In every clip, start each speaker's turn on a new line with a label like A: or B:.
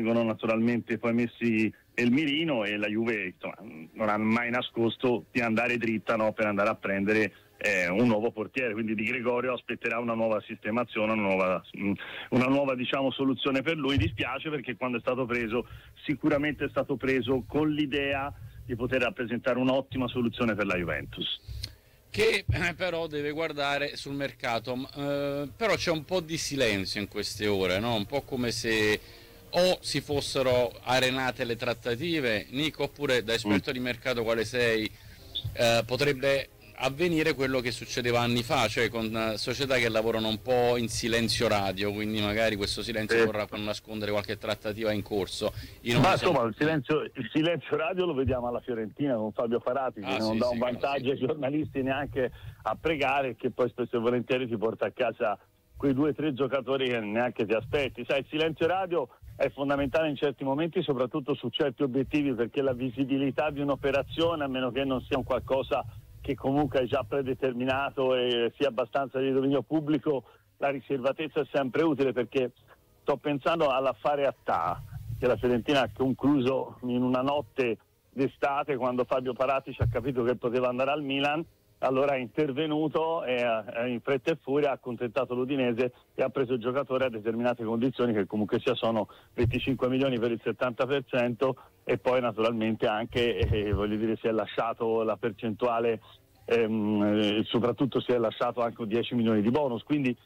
A: vengono naturalmente poi messi nel mirino, e la Juve insomma, non ha mai nascosto di andare dritta, no, per andare a prendere un nuovo portiere, quindi Di Gregorio aspetterà una nuova sistemazione, una nuova diciamo soluzione per lui. Dispiace perché quando è stato preso sicuramente è stato preso con l'idea di poter rappresentare un'ottima soluzione per la Juventus,
B: che però deve guardare sul mercato. Però c'è un po' di silenzio in queste ore, no? Un po' come se o si fossero arenate le trattative, Nico, oppure da esperto di mercato quale sei, potrebbe avvenire quello che succedeva anni fa, cioè con società che lavorano un po' in silenzio radio, quindi magari questo silenzio vorrà nascondere qualche trattativa in corso.
A: Ma insomma il silenzio radio lo vediamo alla Fiorentina con Fabio Parati, che non dà un vantaggio ai giornalisti neanche a pregare, che poi spesso e volentieri ti porta a casa quei 2 o 3 giocatori che neanche ti aspetti. Sai, il silenzio radio è fondamentale in certi momenti, soprattutto su certi obiettivi, perché la visibilità di un'operazione, a meno che non sia un qualcosa che comunque è già predeterminato e sia abbastanza di dominio pubblico, la riservatezza è sempre utile, perché sto pensando all'affare Attà, che la Fiorentina ha concluso in una notte d'estate, quando Fabio Parati ci ha capito che poteva andare al Milan. Allora è intervenuto e in fretta e furia ha accontentato l'Udinese e ha preso il giocatore a determinate condizioni, che comunque sia sono 25 milioni per il 70%, e poi naturalmente anche si è lasciato la percentuale, soprattutto si è lasciato anche 10 milioni di bonus, quindi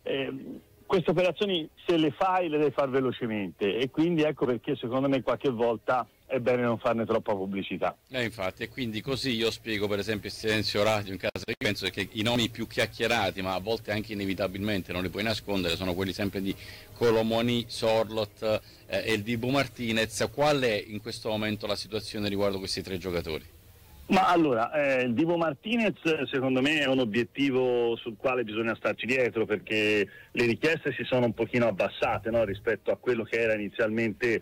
A: queste operazioni se le fai le devi fare velocemente, e quindi ecco perché secondo me qualche volta è bene non farne troppa pubblicità.
B: Infatti, e quindi così io spiego per esempio il silenzio radio in caso di penso che i nomi più chiacchierati, ma a volte anche inevitabilmente non li puoi nascondere, sono quelli sempre di Colomoni, Sorlot e il Dibu Martinez. Qual è in questo momento la situazione riguardo questi 3 giocatori?
A: Ma allora, il Dibu Martinez secondo me è un obiettivo sul quale bisogna starci dietro, perché le richieste si sono un pochino abbassate, no, rispetto a quello che era inizialmente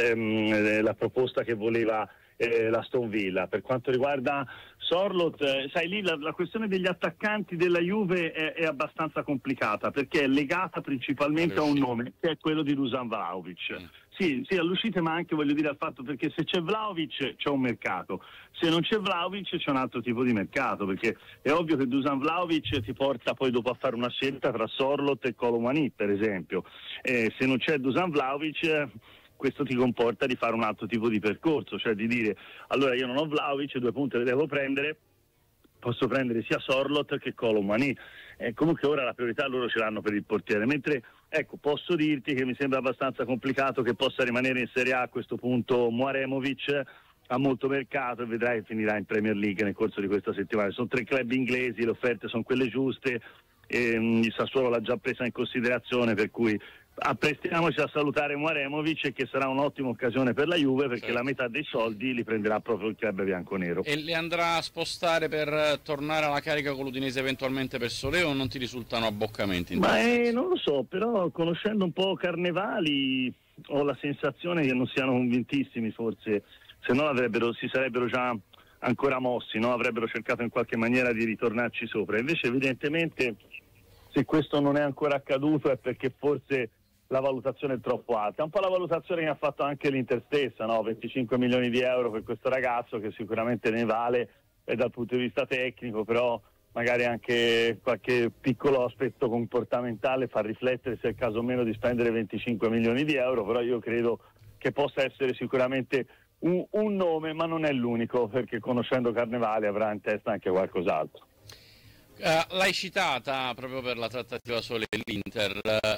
A: la proposta che voleva l'Aston Villa. Per quanto riguarda Sorlot, sai, lì la questione degli attaccanti della Juve è abbastanza complicata, perché è legata principalmente a un nome, che è quello di Dusan Vlahovic. Sì, all'uscita, ma anche al fatto, perché se c'è Vlahovic c'è un mercato, se non c'è Vlahovic c'è un altro tipo di mercato, perché è ovvio che Dusan Vlahovic ti porta poi dopo a fare una scelta tra Sorlot e Colomani, per esempio. Se non c'è Dusan Vlahovic, questo ti comporta di fare un altro tipo di percorso, cioè di dire: allora io non ho Vlahovic, 2 punti le devo prendere, posso prendere sia Sorlot che Colomani. Comunque ora la priorità loro ce l'hanno per il portiere, mentre ecco, posso dirti che mi sembra abbastanza complicato che possa rimanere in Serie A a questo punto Mouaremovic. Ha molto mercato e vedrai che finirà in Premier League nel corso di questa settimana. Sono 3 club inglesi, le offerte sono quelle giuste, il Sassuolo l'ha già presa in considerazione, per cui apprestiamoci a salutare Mouaremovic, che sarà un'ottima occasione per la Juve, perché la metà dei soldi li prenderà proprio il club bianconero.
B: E le andrà a spostare per tornare alla carica con l'Udinese eventualmente per Soleo, o non ti risultano abboccamenti?
A: Ma non lo so, però conoscendo un po' Carnevali ho la sensazione che non siano convintissimi, forse, se no si sarebbero già ancora mossi, no? Avrebbero cercato in qualche maniera di ritornarci sopra. Invece evidentemente, se questo non è ancora accaduto, è perché forse la valutazione è troppo alta. È un po' la valutazione che ha fatto anche l'Inter stessa, no? 25 milioni di euro per questo ragazzo, che sicuramente ne vale dal punto di vista tecnico, però magari anche qualche piccolo aspetto comportamentale fa riflettere se è il caso o meno di spendere 25 milioni di euro. Però io credo che possa essere sicuramente un nome, ma non è l'unico, perché conoscendo Carnevale avrà in testa anche qualcos'altro.
B: L'hai citata proprio per la trattativa sole dell'Inter.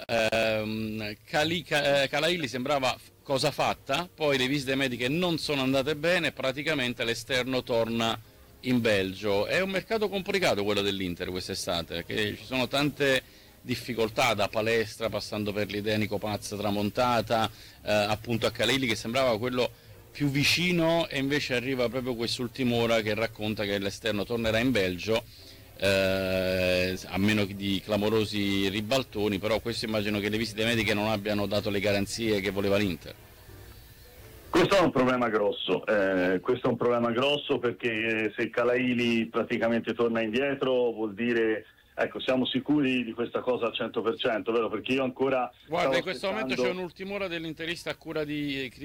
B: Calailli sembrava cosa fatta, poi le visite mediche non sono andate bene, praticamente l'esterno torna in Belgio. È un mercato complicato quello dell'Inter quest'estate, che ci sono tante difficoltà, da Palestra passando per l'Idenico Pazza tramontata, appunto a Calailli che sembrava quello più vicino, e invece arriva proprio quest'ultima ora che racconta che l'esterno tornerà in Belgio. A meno di clamorosi ribaltoni, però questo immagino che le visite mediche non abbiano dato le garanzie che voleva l'Inter.
A: Questo è un problema grosso, perché se Calaili praticamente torna indietro vuol dire ecco, siamo sicuri di questa cosa al 100%, vero? Perché io ancora...
B: Guarda, in questo momento c'è un'ultima ora dell'interista a cura di